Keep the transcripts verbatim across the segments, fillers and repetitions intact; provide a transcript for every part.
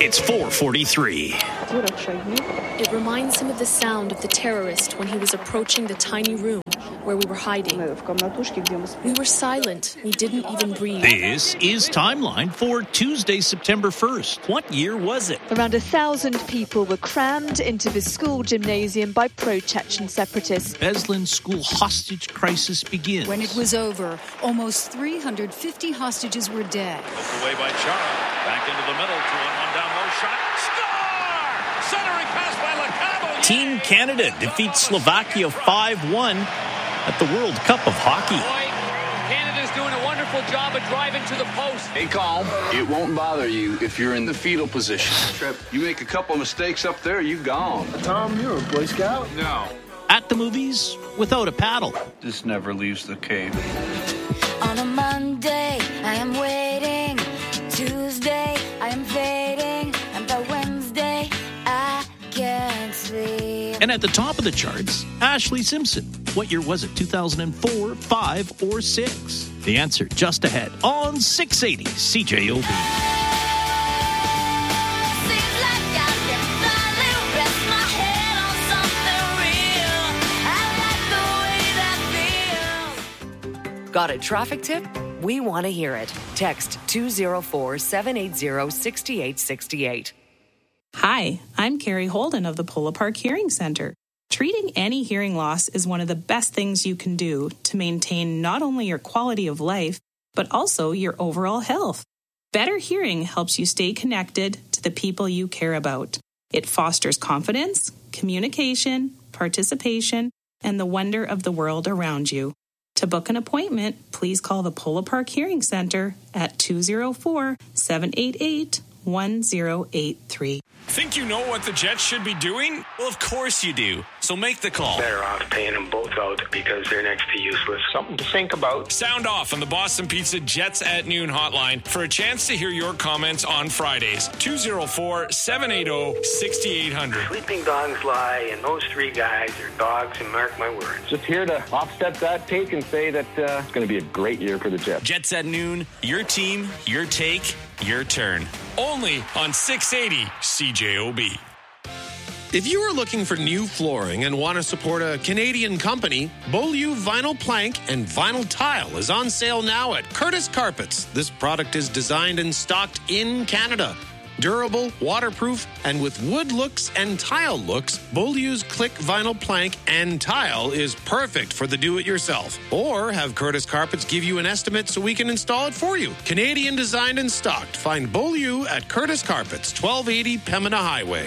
It's four forty-three. It reminds him of the sound of the terrorist when he was approaching the tiny room where we were hiding. We were silent. We didn't even breathe. This is Timeline for Tuesday, September first. What year was it? Around a thousand people were crammed into the school gymnasium by pro-Chechen separatists. Beslan school hostage crisis begins. When it was over, almost three hundred fifty hostages were dead. Poked away by Chara. Back into the middle. Two on one down low shot. Score! Centering pass by Lacabo. Team Canada defeats Slovakia five one at the World Cup of Hockey. Canada's doing a wonderful job of driving to the post. Stay calm. It won't bother you if you're in the fetal position. Trip, you make a couple mistakes up there, you gone. Tom, you're a Boy Scout? No. At the movies, without a paddle. This never leaves the cave. On a Monday, I am waiting. Tuesday, I am fading. And by Wednesday, I can't sleep. And at the top of the charts, Ashley Simpson. What year was it? two thousand four, five, or six? The answer just ahead on six eighty C J O B. Got a traffic tip? We want to hear it. Text two oh four, seven eight zero, six eight six eight. Hi, I'm Carrie Holden of the Polo Park Hearing Center. Treating any hearing loss is one of the best things you can do to maintain not only your quality of life, but also your overall health. Better hearing helps you stay connected to the people you care about. It fosters confidence, communication, participation, and the wonder of the world around you. To book an appointment, please call the Polo Park Hearing Center at two oh four, seven eight eight, one oh eight three. Think you know what the Jets should be doing? Well, of course you do. So make the call. Better off paying them both out because they're next to useless. Something to think about. Sound off on the Boston Pizza Jets at Noon hotline for a chance to hear your comments on Fridays. two oh four, seven eight zero, six eight zero zero. Sleeping dogs lie, and those three guys are dogs, and mark my words. Just here to offset that take and say that uh, it's going to be a great year for the Jets. Jets at Noon, your team, your take, your turn. Only on six eighty C J O B. If you are looking for new flooring and want to support a Canadian company, Beaulieu Vinyl Plank and Vinyl Tile is on sale now at Curtis Carpets. This product is designed and stocked in Canada. Durable, waterproof, and with wood looks and tile looks, Beaulieu's Click Vinyl Plank and Tile is perfect for the do-it-yourself. Or have Curtis Carpets give you an estimate so we can install it for you. Canadian designed and stocked. Find Beaulieu at Curtis Carpets, twelve eighty Pembina Highway.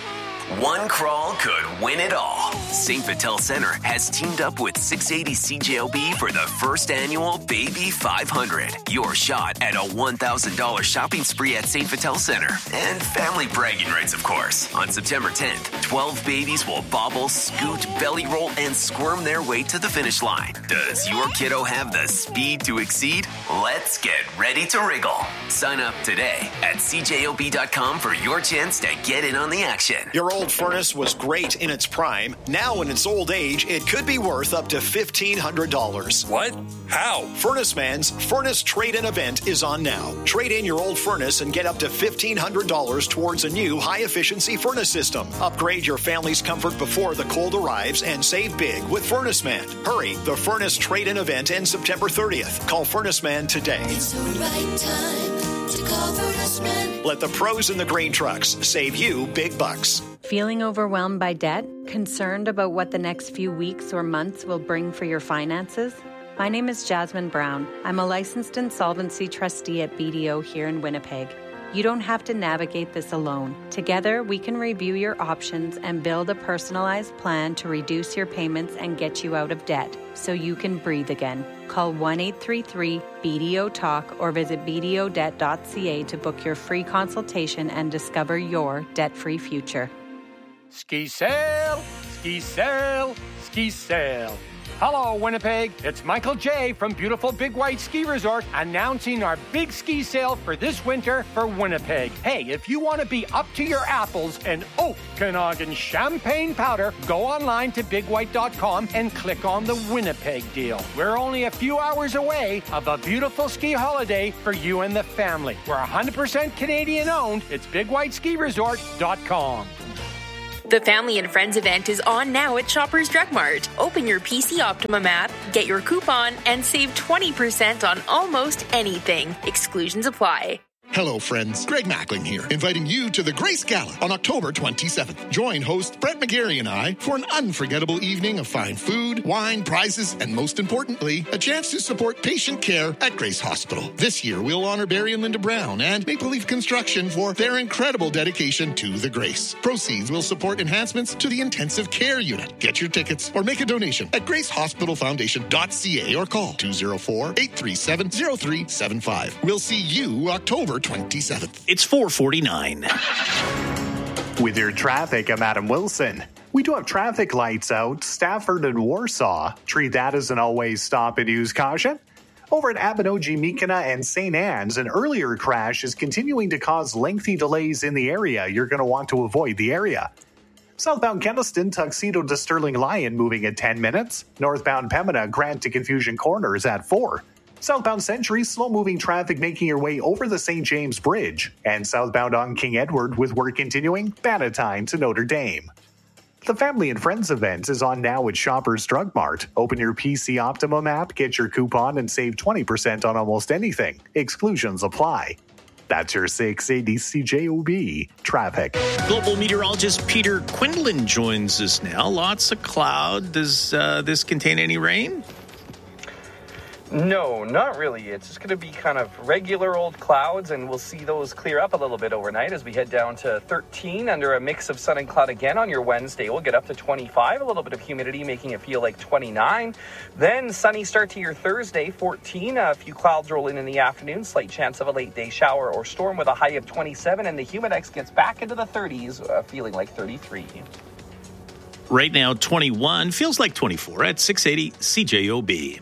One crawl could win it all. Saint Vital Center has teamed up with six eighty C J O B for the first annual Baby five hundred. Your shot at a one thousand dollars shopping spree at Saint Vital Center. And family bragging rights, of course. On September tenth, twelve babies will bobble, scoot, belly roll, and squirm their way to the finish line. Does your kiddo have the speed to exceed? Let's get ready to wriggle. Sign up today at C J O B dot com for your chance to get in on the action. Your old furnace was great in its prime. Now in its old age, it could be worth up to fifteen hundred dollars. What? How? Furnace Man's Furnace Trade-In event is on now. Trade in your old furnace and get up to fifteen hundred dollars towards a new high-efficiency furnace system. Upgrade your family's comfort before the cold arrives and save big with Furnace Man. Hurry, the Furnace Trade-In event ends September thirtieth. Call Furnace Man today. It's the right time to call Furnace Man. Let the pros in the grain trucks save you big bucks. Feeling overwhelmed by debt? Concerned about what the next few weeks or months will bring for your finances? My name is Jasmine Brown. I'm a licensed insolvency trustee at B D O here in Winnipeg. You don't have to navigate this alone. Together, we can review your options and build a personalized plan to reduce your payments and get you out of debt so you can breathe again. Call one eight three three B D O talk or visit b d o debt dot c a to book your free consultation and discover your debt-free future. Ski Sail, Ski Sail, Ski Sail. Hello, Winnipeg. It's Michael J. from beautiful Big White Ski Resort announcing our big ski sale for this winter for Winnipeg. Hey, if you want to be up to your apples in Okanagan champagne powder, go online to big white dot com and click on the Winnipeg deal. We're only a few hours away of a beautiful ski holiday for you and the family. We're one hundred percent Canadian owned. It's big white ski resort dot com. The Family and Friends event is on now at Shoppers Drug Mart. Open your P C Optimum app, get your coupon, and save twenty percent on almost anything. Exclusions apply. Hello, friends. Greg Mackling here, inviting you to the Grace Gala on October twenty-seventh. Join host Brett McGarry and I for an unforgettable evening of fine food, wine, prizes, and most importantly, a chance to support patient care at Grace Hospital. This year, we'll honor Barry and Linda Brown and Maple Leaf Construction for their incredible dedication to the Grace. Proceeds will support enhancements to the intensive care unit. Get your tickets or make a donation at grace hospital foundation dot c a or call two oh four, eight three seven, oh three seven five. We'll see you October twenty-seventh. It's four forty-nine. With your traffic, I'm Adam Wilson. We do have traffic lights out, Stafford and Warsaw. Treat that as an always stop and use caution. Over at Abinogi, Mikana, and Saint Anne's, an earlier crash is continuing to cause lengthy delays in the area. You're going to want to avoid the area. Southbound Keniston, Tuxedo to Sterling Lion moving at ten minutes. Northbound Pembina, Grant to Confusion Corners at four. Southbound Century, slow-moving traffic making your way over the Saint James Bridge. And southbound on King Edward with work continuing, Bannatyne to Notre Dame. The Family and Friends event is on now at Shoppers Drug Mart. Open your P C Optimum app, get your coupon, and save twenty percent on almost anything. Exclusions apply. That's your six eighty C J O B traffic. Global meteorologist Peter Quinlan joins us now. Lots of cloud. Does uh, this contain any rain? No, not really. It's just going to be kind of regular old clouds, and we'll see those clear up a little bit overnight as we head down to thirteen under a mix of sun and cloud again on your Wednesday. We'll get up to twenty-five, a little bit of humidity making it feel like twenty-nine. Then sunny start to your Thursday, fourteen. A few clouds roll in in the afternoon, slight chance of a late day shower or storm with a high of twenty-seven, and the humidex gets back into the thirties, uh, feeling like thirty-three. Right now, twenty-one, feels like twenty-four at six eighty C J O B.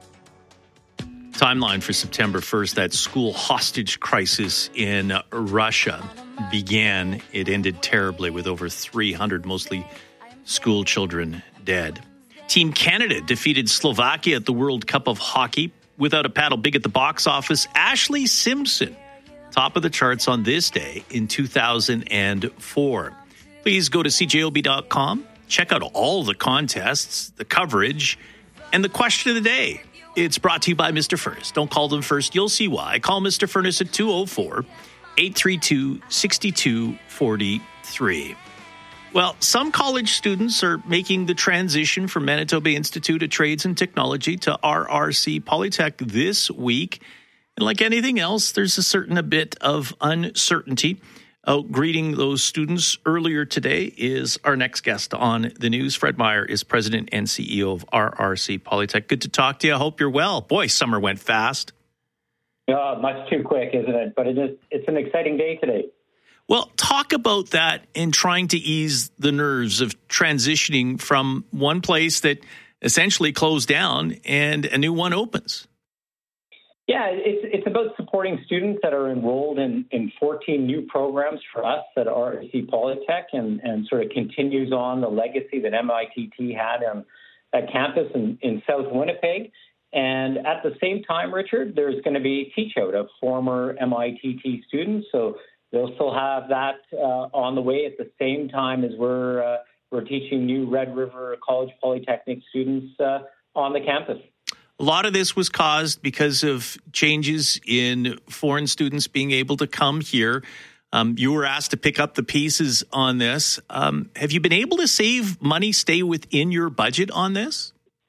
Timeline for September first, that school hostage crisis in Russia began. It ended terribly with over three hundred, mostly school children, dead. Team Canada defeated Slovakia at the World Cup of Hockey. Without a paddle, big at the box office, Ashlee Simpson, top of the charts on this day in two thousand four. Please go to C J O B dot com, check out all the contests, the coverage, and the question of the day. It's brought to you by Mister Furnace. Don't call them first. You'll see why. Call Mister Furnace at two oh four, eight three two, six two four three. Well, some college students are making the transition from Manitoba Institute of Trades and Technology to R R C Polytech this week. And like anything else, there's a certain a bit of uncertainty. Oh, greeting those students earlier today is our next guest on the news. Fred Meyer is president and C E O of R R C Polytech. Good to talk to you. I hope you're well. Boy, summer went fast. Uh, much too quick, isn't it? But it is, it's an exciting day today. Well, talk about that in trying to ease the nerves of transitioning from one place that essentially closed down and a new one opens. Yeah, it's it's about supporting students that are enrolled in, in fourteen new programs for us at R R C Polytech and, and sort of continues on the legacy that M I T T had on, at campus in, in South Winnipeg. And at the same time, Richard, there's going to be teach out of former M I T T students. So they'll still have that uh, on the way at the same time as we're, uh, we're teaching new Red River College Polytechnic students uh, on the campus. A lot of this was caused because of changes in foreign students being able to come here. Um, you were asked to pick up the pieces on this. Um, have you been able to save money, stay within your budget on this?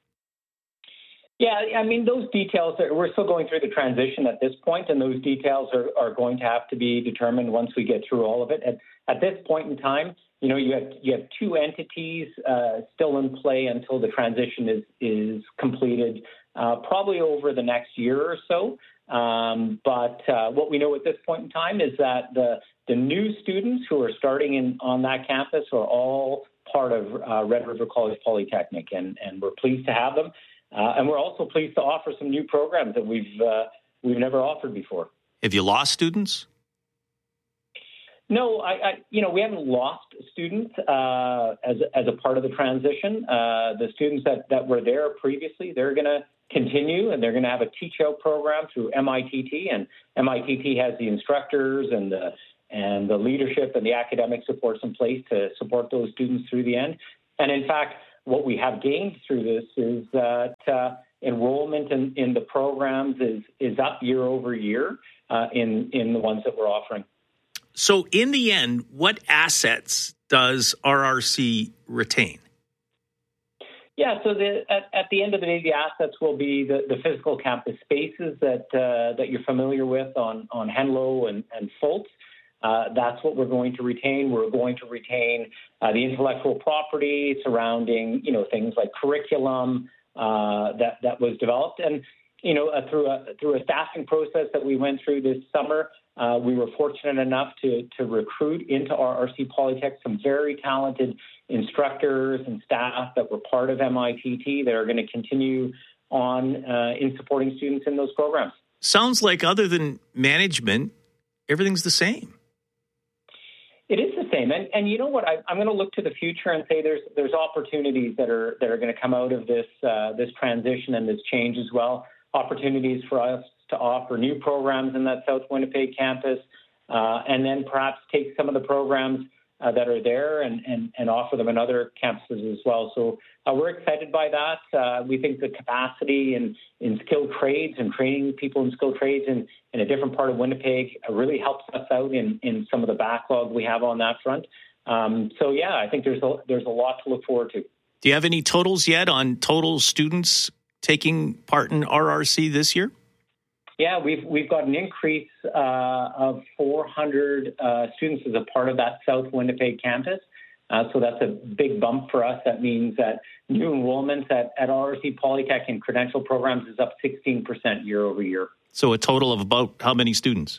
Yeah, I mean, those details, are, we're still going through the transition at this point, and those details are, are going to have to be determined once we get through all of it. At, at this point in time, you know, you have you have two entities uh, still in play until the transition is is completed. Uh, probably over the next year or so. Um, but uh, what we know at this point in time is that the, the new students who are starting in on that campus are all part of uh, Red River College Polytechnic, and, and we're pleased to have them. Uh, and we're also pleased to offer some new programs that we've uh, we've never offered before. Have you lost students? No, I, I you know we haven't lost students uh, as as a part of the transition. Uh, the students that, that were there previously, they're going to continue, and they're going to have a teach out program through M I T T, and M I T T has the instructors and the and the leadership and the academic supports in place to support those students through the end. And in fact, what we have gained through this is that uh, enrollment in, in the programs is is up year over year uh, in in the ones that we're offering. So in the end, what assets does R R C retain? Yeah, so the, at, at the end of the day, the assets will be the, the physical campus spaces that uh, that you're familiar with on, on Henlow and, and Fultz. Uh, that's what we're going to retain. We're going to retain uh, the intellectual property surrounding, you know, things like curriculum uh, that that was developed, and you know, uh, through a through a staffing process that we went through this summer. Uh, we were fortunate enough to to recruit into R R C Polytech some very talented instructors and staff that were part of M I T T that are going to continue on uh, in supporting students in those programs. Sounds like other than management, everything's the same. It is the same, and and you know what? I, I'm going to look to the future and say there's there's opportunities that are that are going to come out of this uh, this transition and this change as well. Opportunities for us to offer new programs in that South Winnipeg campus, uh, and then perhaps take some of the programs uh, that are there and, and, and offer them in other campuses as well. So uh, we're excited by that. Uh, we think the capacity in, in skilled trades and training people in skilled trades in, in a different part of Winnipeg really helps us out in, in some of the backlog we have on that front. Um, so, yeah, I think there's a, there's a lot to look forward to. Do you have any totals yet on total students taking part in R R C this year? Yeah, we've we've got an increase uh, of four hundred uh, students as a part of that South Winnipeg campus. Uh, so that's a big bump for us. That means that new enrollments at, at R R C Polytech in credential programs is up sixteen percent year over year. So a total of about how many students?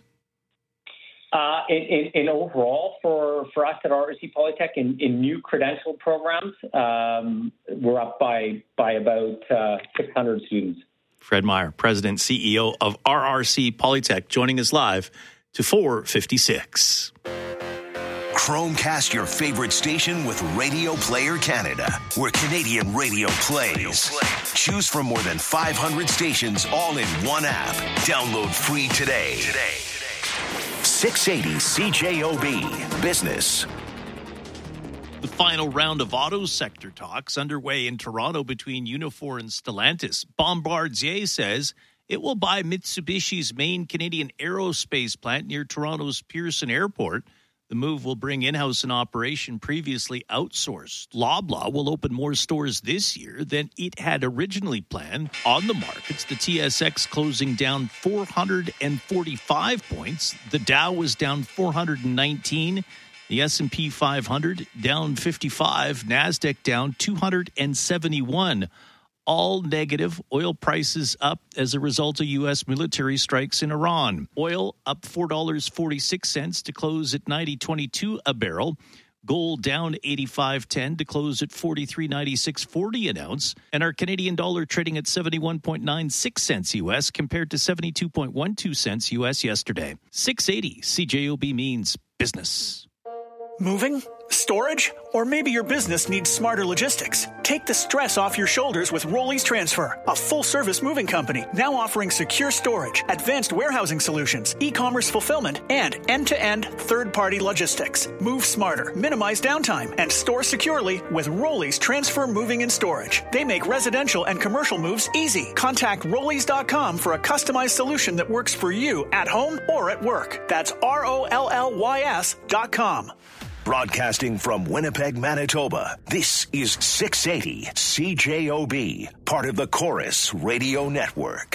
Uh, in, in, in overall, for, for us at R R C Polytech, in, in new credential programs, um, we're up by, by about uh, six hundred students. Fred Meyer, President and C E O of R R C Polytech, joining us live to four fifty-six. Chromecast your favorite station with Radio Player Canada, where Canadian radio plays. Choose from more than five hundred stations all in one app. Download free today. six eighty C J O B Business. The final round of auto sector talks underway in Toronto between Unifor and Stellantis. Bombardier says it will buy Mitsubishi's main Canadian aerospace plant near Toronto's Pearson Airport. The move will bring in-house an operation previously outsourced. Loblaw will open more stores this year than it had originally planned. On the markets, the T S X closing down four hundred forty-five points. The Dow was down four hundred nineteen. The S and P five hundred down fifty-five. NASDAQ down two hundred seventy-one. All negative. Oil prices up as a result of U S military strikes in Iran. Oil up four dollars and forty-six cents to close at ninety twenty-two a barrel. Gold down eighty-five ten to close at forty-three ninety-six forty an ounce. And our Canadian dollar trading at seventy-one point nine six cents U S compared to seventy-two point one two cents U S yesterday. six eighty C J O B means business. Moving? Storage? Or maybe your business needs smarter logistics. Take the stress off your shoulders with Rollies Transfer, a full-service moving company now offering secure storage, advanced warehousing solutions, e-commerce fulfillment, and end-to-end third-party logistics. Move smarter, minimize downtime, and store securely with Rollies Transfer Moving and Storage. They make residential and commercial moves easy. Contact Rollies dot com for a customized solution that works for you at home or at work. That's R O L L Y S dot com. Broadcasting from Winnipeg, Manitoba, this is six eighty C J O B, part of the Chorus Radio Network.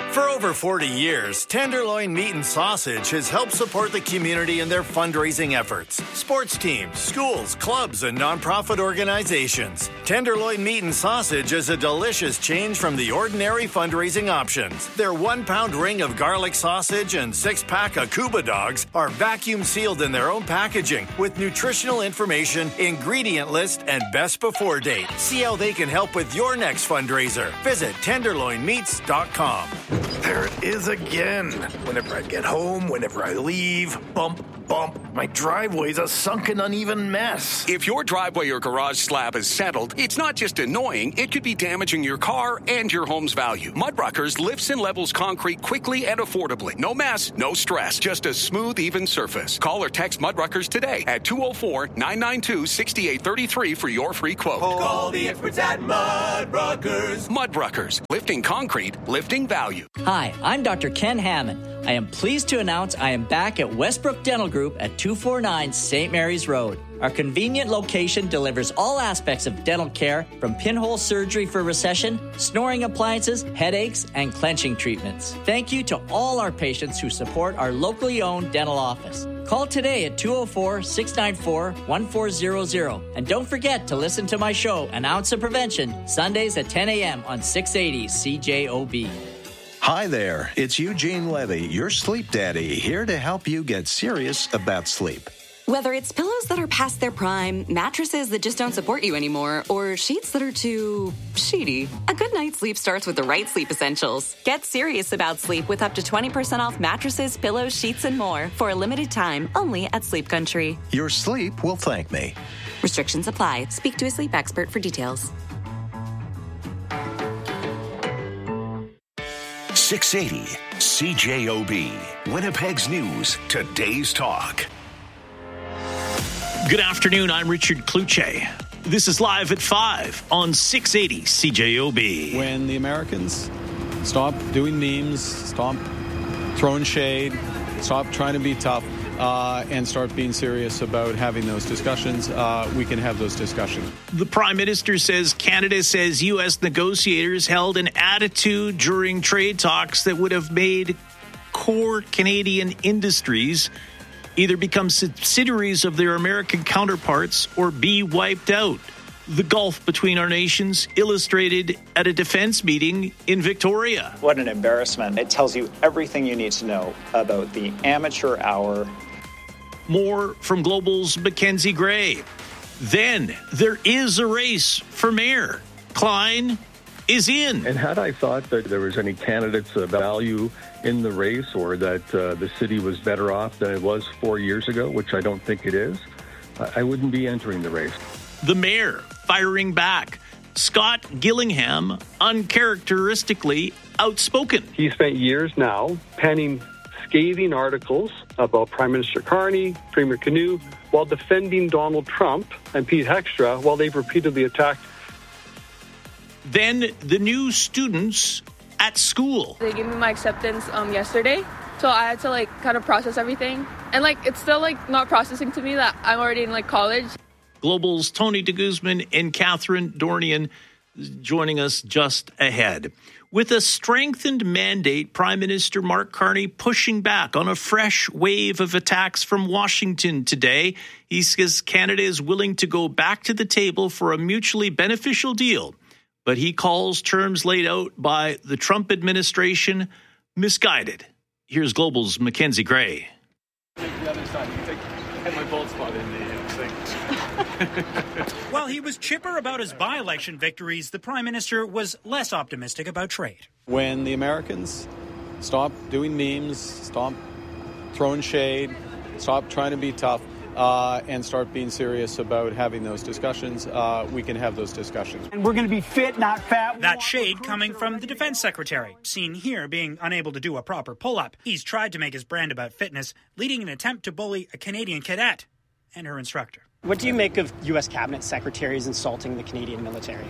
For over forty years, Tenderloin Meat and Sausage has helped support the community in their fundraising efforts. Sports teams, schools, clubs, and nonprofit organizations. Tenderloin Meat and Sausage is a delicious change from the ordinary fundraising options. Their one-pound ring of garlic sausage and six-pack of Cuba dogs are vacuum sealed in their own packaging with nutritional information, ingredient list, and best before date. See how they can help with your next fundraiser. Visit tenderloin meats dot com. There it is again. Whenever I get home, whenever I leave, bump, bump. My driveway's a sunken, uneven mess. If your driveway or garage slab is settled, it's not just annoying, it could be damaging your car and your home's value. Mudruckers lifts and levels concrete quickly and affordably. No mess, no stress, just a smooth, even surface. Call or text Mudruckers today at two oh four, nine nine two, six eight three three for your free quote. Call the experts at Mudruckers. Mudruckers, lifting concrete, lifting value. Hi, I'm Doctor Ken Hammond. I am pleased to announce I am back at Westbrook Dental Group at two forty-nine Saint Mary's Road. Our convenient location delivers all aspects of dental care, from pinhole surgery for recession, snoring appliances, headaches, and clenching treatments. Thank you to all our patients who support our locally owned dental office. Call today at two oh four, six nine four, one four zero zero. And don't forget to listen to my show, An Ounce of Prevention, Sundays at ten a.m. on six eighty C J O B. Hi there, it's Eugene Levy, your sleep daddy, here to help you get serious about sleep. Whether it's pillows that are past their prime, mattresses that just don't support you anymore, or sheets that are too sheety, a good night's sleep starts with the right sleep essentials. Get serious about sleep with up to twenty percent off mattresses, pillows, sheets, and more for a limited time only at Sleep Country. Your sleep will thank me. Restrictions apply. Speak to a sleep expert for details. six eighty C J O B, Winnipeg's News, Today's Talk. Good afternoon, I'm Richard Kluche. This is Live at five on six eighty C J O B. When the Americans stop doing memes, stop throwing shade, stop trying to be tough, uh, and start being serious about having those discussions, uh, we can have those discussions. The Prime Minister says Canada says U S negotiators held an attitude during trade talks that would have made core Canadian industries either become subsidiaries of their American counterparts or be wiped out. The gulf between our nations illustrated at a defense meeting in Victoria. What an embarrassment. It tells you everything you need to know about the amateur hour. More from Global's Mackenzie Gray. Then there is a race for mayor. Klein is in. And had I thought that there was any candidates of value in the race, or that uh, the city was better off than it was four years ago, which I don't think it is, I wouldn't be entering the race. The mayor firing back. Scott Gillingham, uncharacteristically outspoken. He spent years now penning scathing articles about Prime Minister Carney, Premier Canoe, while defending Donald Trump and Pete Heckstra, while they've repeatedly attacked. Then the new students at school. They gave me my acceptance um, yesterday, so I had to like kind of process everything. And like it's still like not processing to me that I'm already in like college. Global's Tony de Guzman and Catherine Dornian joining us just ahead. With a strengthened mandate, Prime Minister Mark Carney pushing back on a fresh wave of attacks from Washington today. He says Canada is willing to go back to the table for a mutually beneficial deal, but he calls terms laid out by the Trump administration misguided. Here's Global's Mackenzie Gray. Take the other side. You can take hit my bald spot in the thing. While he was chipper about his by-election victories, the Prime Minister was less optimistic about trade. When the Americans stop doing memes, stop throwing shade, stop trying to be tough, uh, and start being serious about having those discussions, uh, we can have those discussions. And we're going to be fit, not fat. That shade coming from the Defense Secretary, seen here being unable to do a proper pull-up. He's tried to make his brand about fitness, leading an attempt to bully a Canadian cadet and her instructor. What do you make of U S cabinet secretaries insulting the Canadian military?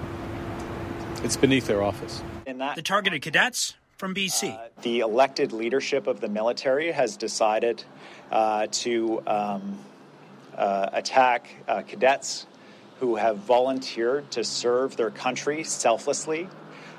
It's beneath their office. In that, the targeted cadets from B C. Uh, the elected leadership of the military has decided uh, to um, uh, attack uh, cadets who have volunteered to serve their country selflessly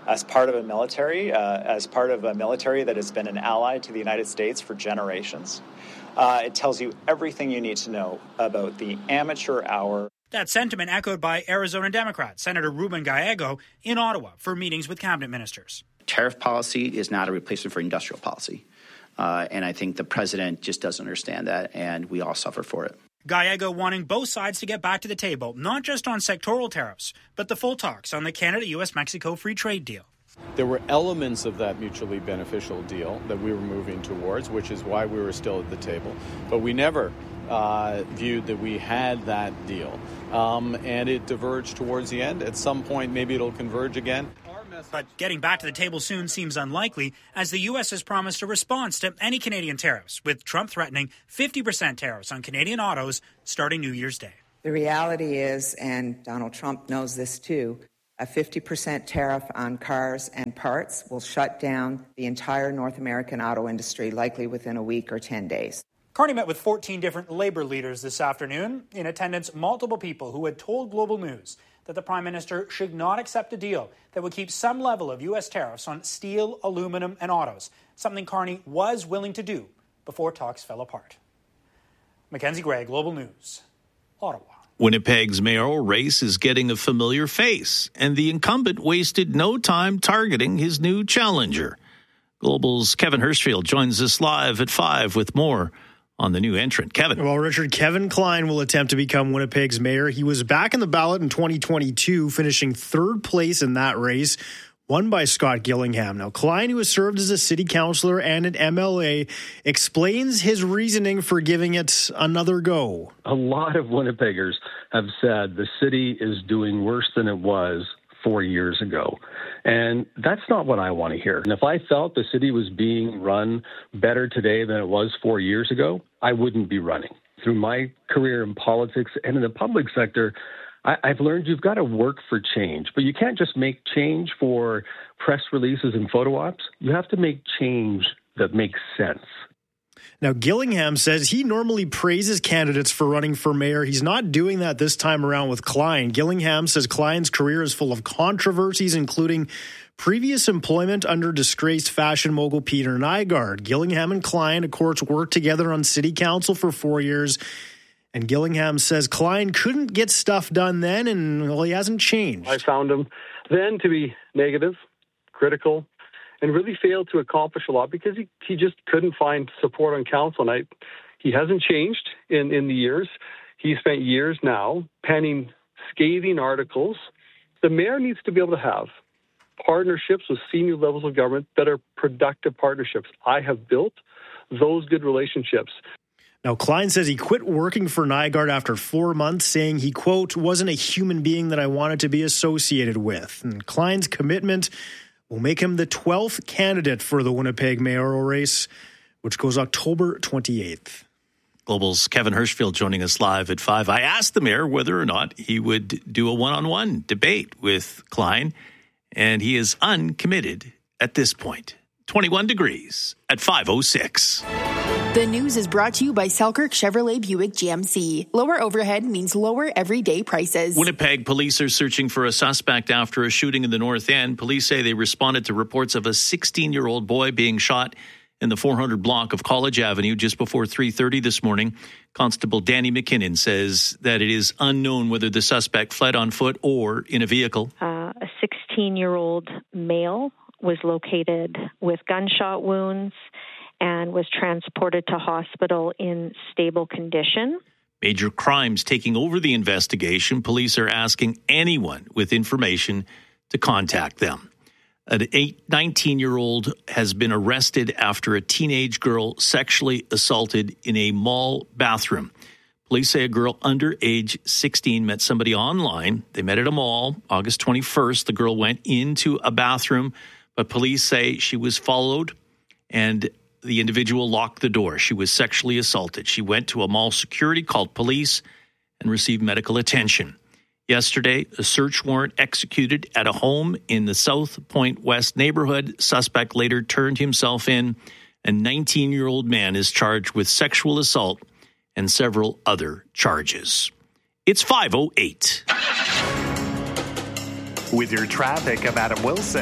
as part of a military, uh, as part of a military that has been an ally to the United States for generations. Uh, it tells you everything you need to know about the amateur hour. That sentiment echoed by Arizona Democrat Senator Ruben Gallego in Ottawa for meetings with cabinet ministers. Tariff policy is not a replacement for industrial policy. Uh, and I think the president just doesn't understand that, and we all suffer for it. Gallego wanting both sides to get back to the table, not just on sectoral tariffs, but the full talks on the Canada-U S Mexico free trade deal. There were elements of that mutually beneficial deal that we were moving towards, which is why we were still at the table. But we never uh, viewed that we had that deal. Um, and it diverged towards the end. At some point, maybe it'll converge again. But getting back to the table soon seems unlikely, as the U S has promised a response to any Canadian tariffs, with Trump threatening fifty percent tariffs on Canadian autos starting New Year's Day. The reality is, and Donald Trump knows this too, a fifty percent tariff on cars and parts will shut down the entire North American auto industry, likely within a week or ten days. Carney met with fourteen different labor leaders this afternoon. In attendance, multiple people who had told Global News that the Prime Minister should not accept a deal that would keep some level of U S tariffs on steel, aluminum, and autos, something Carney was willing to do before talks fell apart. Mackenzie Gray, Global News, Ottawa. Winnipeg's mayoral race is getting a familiar face, and the incumbent wasted no time targeting his new challenger. Global's Kevin Hirschfield joins us live at five with more on the new entrant. Kevin. Well, Richard, Kevin Klein will attempt to become Winnipeg's mayor. He was back in the ballot in twenty twenty-two, finishing third place in that race, won by Scott Gillingham. Now, Klein, who has served as a city councillor and an M L A, explains his reasoning for giving it another go. A lot of Winnipeggers have said the city is doing worse than it was four years ago. And that's not what I want to hear. And if I felt the city was being run better today than it was four years ago, I wouldn't be running. Through my career in politics and in the public sector, I, I've learned you've got to work for change. But you can't just make change for press releases and photo ops. You have to make change that makes sense. Now, Gillingham says he normally praises candidates for running for mayor. He's not doing that this time around with Klein. Gillingham says Klein's career is full of controversies, including previous employment under disgraced fashion mogul Peter Nygard. Gillingham and Klein, of course, worked together on city council for four years. And Gillingham says Klein couldn't get stuff done then, and, well, he hasn't changed. I found him then to be negative, critical, and really failed to accomplish a lot because he, he just couldn't find support on council. And I, he hasn't changed in, in the years. He spent years now penning scathing articles. The mayor needs to be able to have partnerships with senior levels of government that are productive partnerships. I have built those good relationships. Now, Klein says he quit working for Nygard after four months, saying he, quote, wasn't a human being that I wanted to be associated with. And Klein's commitment will make him the twelfth candidate for the Winnipeg mayoral race, which goes October twenty-eighth. Global's Kevin Hirschfield joining us live at five. I asked the mayor whether or not he would do a one-on-one debate with Klein, and he is uncommitted at this point. twenty-one degrees at five oh six. The news is brought to you by Selkirk Chevrolet Buick G M C. Lower overhead means lower everyday prices. Winnipeg police are searching for a suspect after a shooting in the North End. Police say they responded to reports of a sixteen-year-old boy being shot in the four hundred block of College Avenue just before three thirty this morning. Constable Danny McKinnon says that it is unknown whether the suspect fled on foot or in a vehicle. Uh, a sixteen-year-old male was located with gunshot wounds and was transported to hospital in stable condition. Major Crimes taking over the investigation. Police are asking anyone with information to contact them. An nineteen-year-old has been arrested after a teenage girl sexually assaulted in a mall bathroom. Police say a girl under age sixteen met somebody online. They met at a mall August twenty-first. The girl went into a bathroom, but police say she was followed and the individual locked the door. She was sexually assaulted. She went to a mall security, called police, and received medical attention. Yesterday, a search warrant executed at a home in the South Point West neighborhood. Suspect later turned himself in. A nineteen-year-old man is charged with sexual assault and several other charges. It's five oh eight. With your traffic, I'm Adam Wilson.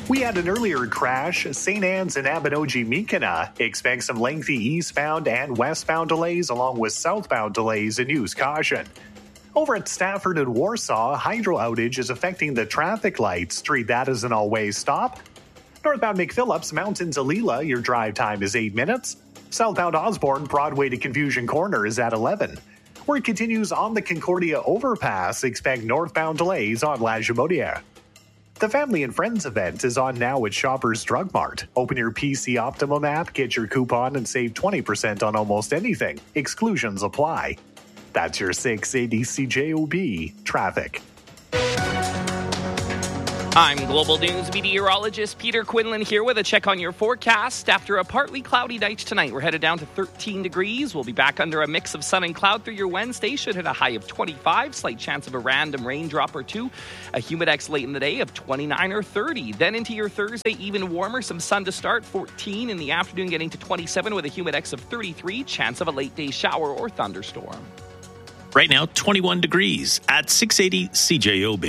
We had an earlier crash. Saint Anne's and Abinogi-Mekina expect some lengthy eastbound and westbound delays along with southbound delays and use caution. Over at Stafford and Warsaw, hydro outage is affecting the traffic lights. Treat that as an all-way stop. Northbound McPhillips, Mountain to Leela, your drive time is eight minutes. Southbound Osborne, Broadway to Confusion Corner is at eleven. Work continues on the Concordia overpass. Expect northbound delays on La Jamodière. The Family and Friends event is on now at Shoppers Drug Mart. Open your P C Optimum app, get your coupon, and save twenty percent on almost anything. Exclusions apply. That's your six eighty C J O B traffic. I'm Global News meteorologist Peter Quinlan here with a check on your forecast. After a partly cloudy night tonight, we're headed down to thirteen degrees. We'll be back under a mix of sun and cloud through your Wednesday. Should hit a high of twenty-five. Slight chance of a random raindrop or two. A humidex late in the day of twenty-nine or thirty. Then into your Thursday, even warmer. Some sun to start. fourteen in the afternoon, getting to twenty-seven with a humidex of thirty-three. Chance of a late day shower or thunderstorm. Right now, twenty-one degrees at six eighty C J O B.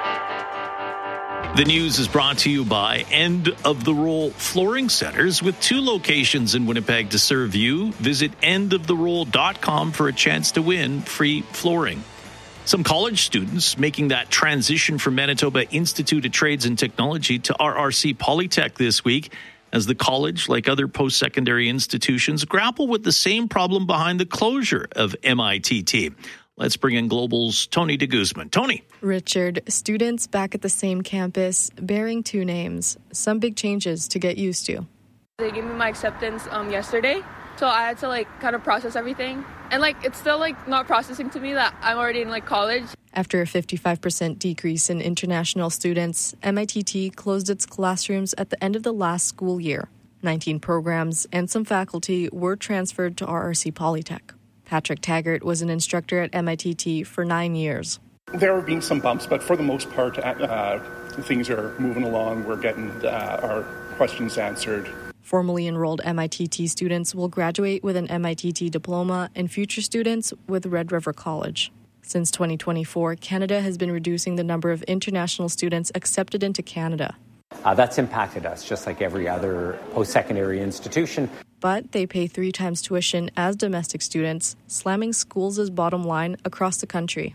The news is brought to you by End of the Roll Flooring Centers with two locations in Winnipeg to serve you. Visit end of the roll dot com for a chance to win free flooring. Some college students making that transition from Manitoba Institute of Trades and Technology to R R C Polytech this week as the college, like other post-secondary institutions, grapple with the same problem behind the closure of M I T T. Let's bring in Global's Tony de Guzman. Tony. Richard, students back at the same campus bearing two names. Some big changes to get used to. They gave me my acceptance um, yesterday, so I had to like kind of process everything. And like it's still like not processing to me that I'm already in like college. After a fifty-five percent decrease in international students, M I T T closed its classrooms at the end of the last school year. nineteen programs and some faculty were transferred to R R C Polytech. Patrick Taggart was an instructor at M I T T for nine years. There have been some bumps, but for the most part, uh, things are moving along. We're getting uh, our questions answered. Formally enrolled M I T T students will graduate with an M I T T diploma, and future students with Red River College. Since twenty twenty-four, Canada has been reducing the number of international students accepted into Canada. Uh, that's impacted us, just like every other post-secondary institution. But they pay three times tuition as domestic students, slamming schools' bottom line across the country.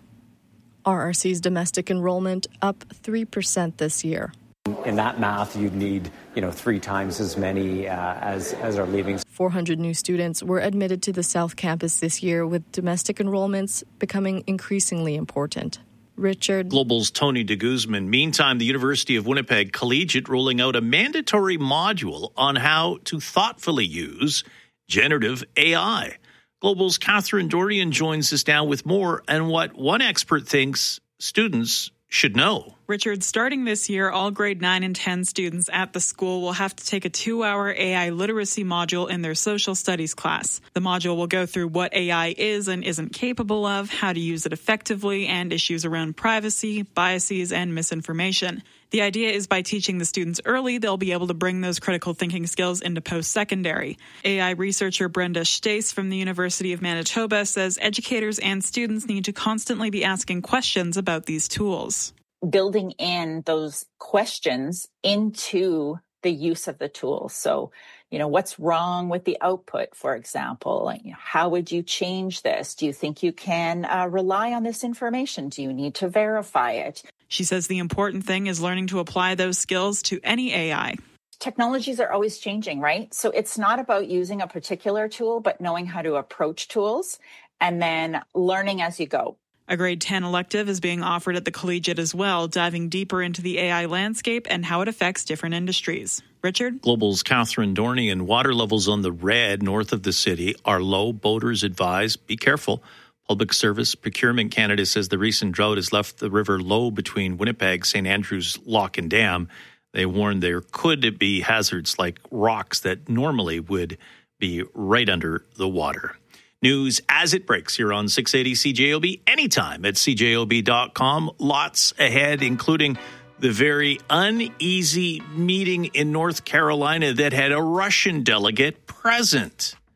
R R C's domestic enrollment up three percent this year. In that math, you'd need, you know, three times as many uh, as, as are leaving. four hundred new students were admitted to the South Campus this year, with domestic enrollments becoming increasingly important. Richard. Global's Tony de Guzman. Meantime, the University of Winnipeg Collegiate rolling out a mandatory module on how to thoughtfully use generative A I. Global's Catherine Dorian joins us now with more and what one expert thinks students should know. Richard, starting this year, all grade nine and ten students at the school will have to take a two-hour A I literacy module in their social studies class. The module will go through what A I is and isn't capable of, how to use it effectively, and issues around privacy, biases, and misinformation. The idea is by teaching the students early, they'll be able to bring those critical thinking skills into post-secondary. A I researcher Brenda Stace from the University of Manitoba says educators and students need to constantly be asking questions about these tools. Building in those questions into the use of the tool. So, you know, what's wrong with the output, for example? Like, you know, how would you change this? Do you think you can uh, rely on this information? Do you need to verify it? She says the important thing is learning to apply those skills to any A I. Technologies are always changing, right? So it's not about using a particular tool, but knowing how to approach tools and then learning as you go. A grade ten elective is being offered at the Collegiate as well, diving deeper into the A I landscape and how it affects different industries. Richard? Global's Catherine Dorian. Water levels on the Red north of the city are low. Boaters advised, be careful. Public Service Procurement Canada says the recent drought has left the river low between Winnipeg, Saint Andrews, Lock and Dam. They warned there could be hazards like rocks that normally would be right under the water. News as it breaks here on six eighty C J O B, anytime at C J O B dot com. Lots ahead, including the very uneasy meeting in North Carolina that had a Russian delegate present.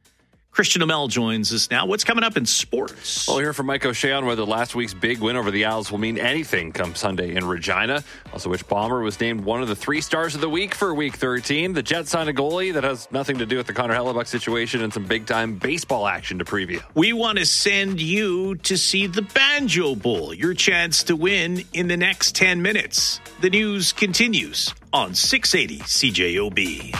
Christian Amell joins us now. What's coming up in sports? Well, we'll hear from Mike O'Shea on whether last week's big win over the Owls will mean anything come Sunday in Regina. Also, which Bomber was named one of the three stars of the week for Week thirteen. The Jets signed a goalie that has nothing to do with the Connor Hellebuck situation, and some big-time baseball action to preview. We want to send you to see the Banjo Bowl, your chance to win in the next ten minutes. The news continues on six eighty C J O B.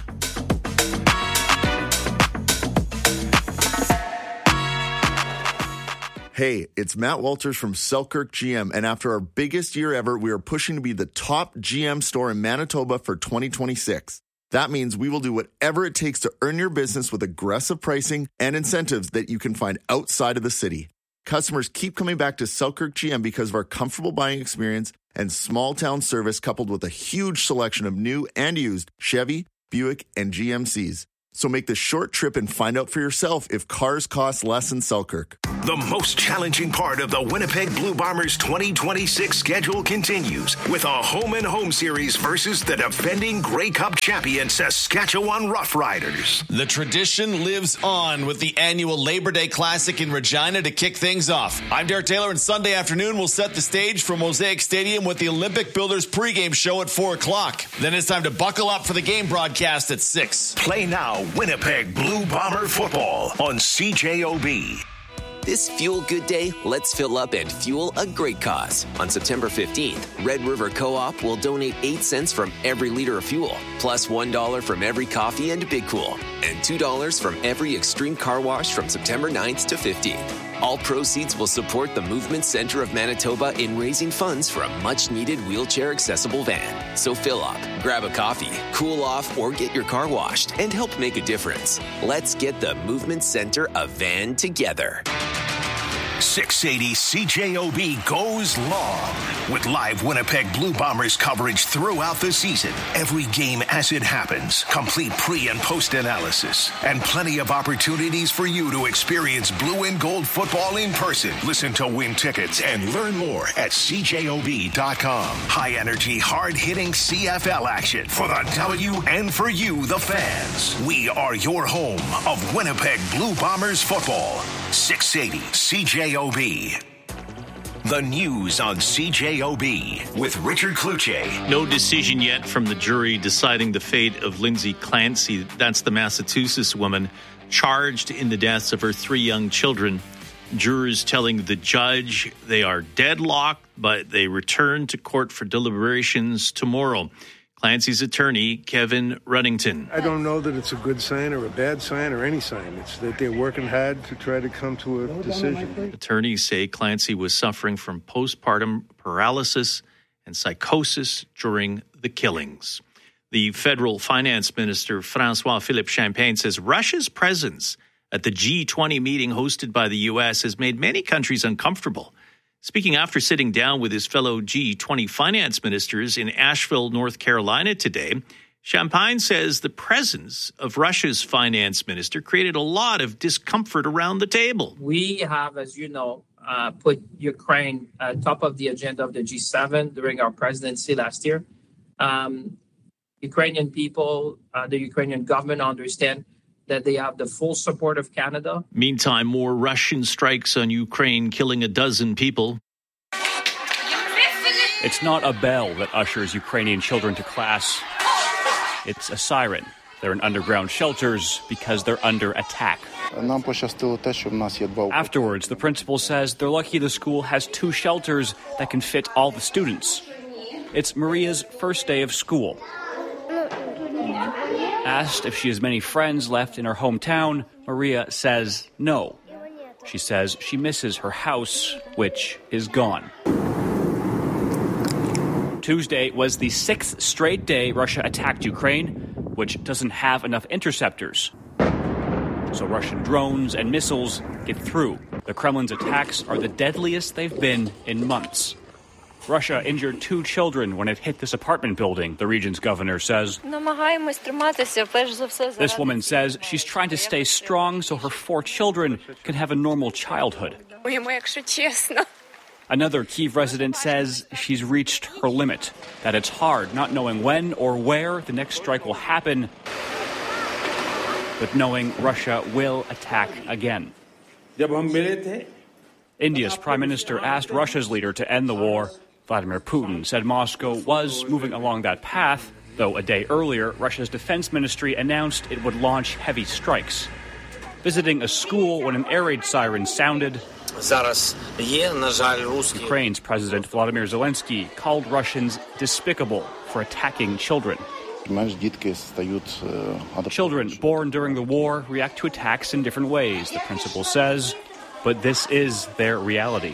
Hey, it's Matt Walters from Selkirk G M, and after our biggest year ever, we are pushing to be the top G M store in Manitoba for twenty twenty-six. That means we will do whatever it takes to earn your business with aggressive pricing and incentives that you can find outside of the city. Customers keep coming back to Selkirk G M because of our comfortable buying experience and small-town service, coupled with a huge selection of new and used Chevy, Buick, and G M Cs. So make the short trip and find out for yourself if cars cost less in Selkirk. The most challenging part of the Winnipeg Blue Bombers twenty twenty-six schedule continues with a home-and-home series versus the defending Grey Cup champion Saskatchewan Roughriders. The tradition lives on with the annual Labor Day Classic in Regina to kick things off. I'm Derek Taylor, and Sunday afternoon we'll set the stage for Mosaic Stadium with the Olympic Builders pregame show at four o'clock. Then it's time to buckle up for the game broadcast at six. Play now. Winnipeg Blue Bomber football on C J O B. This Fuel Good Day, let's fill up and fuel a great cause. On September fifteenth, Red River Co-op will donate eight cents from every liter of fuel, plus one dollar from every coffee and Big Cool, and two dollars from every Extreme Car Wash from September ninth to fifteenth. All proceeds will support the Movement Center of Manitoba in raising funds for a much-needed wheelchair-accessible van. So fill up, grab a coffee, cool off, or get your car washed and help make a difference. Let's get the Movement Center a van together. six eighty C J O B goes long with live Winnipeg Blue Bombers coverage throughout the season. Every game as it happens, complete pre- and post-analysis, and plenty of opportunities for you to experience blue and gold football in person. Listen to win tickets and learn more at C J O B dot com. High-energy, hard-hitting C F L action for the W and for you, the fans. We are your home of Winnipeg Blue Bombers football. six eighty C J O B. The news on C J O B with Richard Kluche. No decision yet from the jury deciding the fate of Lindsay Clancy. That's the Massachusetts woman charged in the deaths of her three young children. Jurors telling the judge they are deadlocked, but they return to court for deliberations tomorrow. Clancy's attorney, Kevin Ruddington. I don't know that it's a good sign or a bad sign or any sign. It's that they're working hard to try to come to a decision. Attorneys say Clancy was suffering from postpartum paralysis and psychosis during the killings. The federal finance minister, François-Philippe Champagne, says Russia's presence at the G twenty meeting hosted by the U S has made many countries uncomfortable. Speaking after sitting down with his fellow G twenty finance ministers in Asheville, North Carolina today, Champagne says the presence of Russia's finance minister created a lot of discomfort around the table. We have, as you know, uh, put Ukraine at top of the agenda of the G seven during our presidency last year. Um, Ukrainian people, uh, the Ukrainian government understand that they have the full support of Canada. Meantime, more Russian strikes on Ukraine, killing a dozen people. It's not a bell that ushers Ukrainian children to class. It's a siren. They're in underground shelters because they're under attack. Afterwards, the principal says they're lucky the school has two shelters that can fit all the students. It's Maria's first day of school. Asked if she has many friends left in her hometown, Maria says no. She says she misses her house, which is gone. Tuesday was the sixth straight day Russia attacked Ukraine, which doesn't have enough interceptors. So Russian drones and missiles get through. The Kremlin's attacks are the deadliest they've been in months. Russia injured two children when it hit this apartment building, the region's governor says. This woman says she's trying to stay strong so her four children can have a normal childhood. Another Kyiv resident says she's reached her limit, that it's hard not knowing when or where the next strike will happen. but knowing Russia will attack again. India's prime minister asked Russia's leader to end the war. Vladimir Putin said Moscow was moving along that path, though a day earlier, Russia's defense ministry announced it would launch heavy strikes. Visiting a school when an air raid siren sounded, Ukraine's President Volodymyr Zelensky called Russians despicable for attacking children. Children born during the war react to attacks in different ways, the principal says, but this is their reality.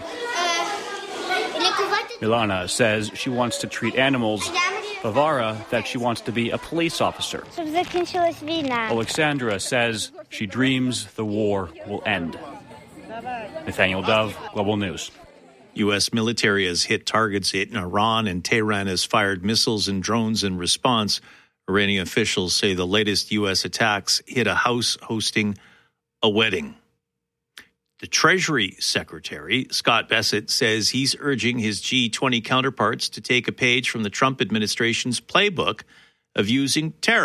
Milana says she wants to treat animals. Vavara that she wants to be a police officer. Alexandra says she dreams the war will end. Nathaniel Dove, Global News. U S military has hit targets in Iran, and Tehran has fired missiles and drones in response. Iranian officials say the latest U S attacks hit a house hosting a wedding. The Treasury Secretary, Scott Bessent, says he's urging his G twenty counterparts to take a page from the Trump administration's playbook of using tariffs